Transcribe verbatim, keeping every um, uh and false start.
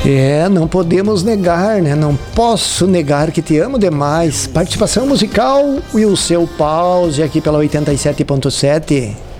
É, não podemos negar, né? Não posso negar que te amo demais. Participação musical e o seu pause aqui pela oitenta e sete ponto sete.